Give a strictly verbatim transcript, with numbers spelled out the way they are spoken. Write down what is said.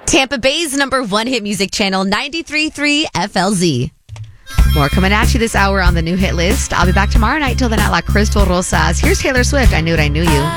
Tampa Bay's number one hit music channel, ninety-three point three F L Z. More coming at you this hour on the new hit list. I'll be back tomorrow night. Till then, at La Crystal Rosas. Here's Taylor Swift. I knew it, I knew you.